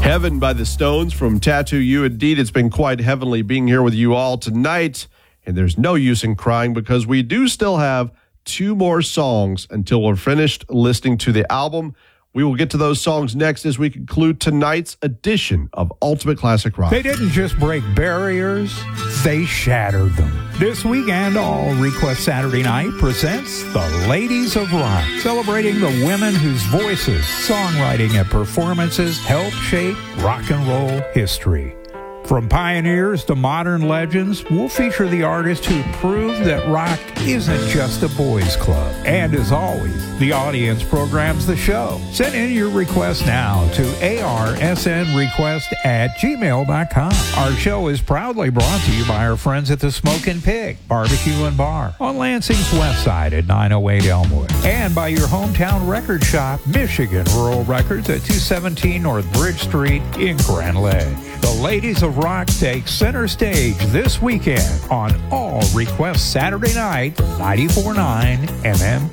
Heaven by the Stones from Tattoo You. Indeed, it's been quite heavenly being here with you all tonight. And there's no use in crying because we do still have 2 more songs until we're finished listening to the album. We will get to those songs next as we conclude tonight's edition of Ultimate Classic Rock. They didn't just break barriers, they shattered them. This weekend, All Request Saturday Night presents the Ladies of Rock, celebrating the women whose voices, songwriting, and performances helped shape rock and roll history. From pioneers to modern legends, we'll feature the artists who proved that rock isn't just a boys' club. And as always, the audience programs the show. Send in your request now to arsnrequest@gmail.com. Our show is proudly brought to you by our friends at the Smokin' Pig Barbecue and Bar on Lansing's west side at 908 Elmwood. And by your hometown record shop, Michigan Rural Records at 217 North Bridge Street in Grand Ledge. The Ladies of Rock take center stage this weekend on All Request Saturday Night, 94.9 MM.